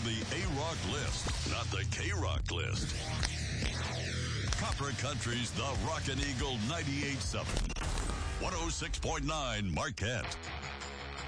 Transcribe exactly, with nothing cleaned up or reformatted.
the A-Rock list, not the K-Rock list. Copper Country's The Rockin' Eagle ninety-eight point seven. one oh six point nine Marquette.